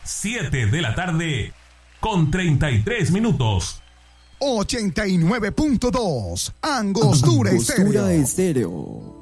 7 de la tarde con 33 minutos. 89.2 Angostura Estéreo.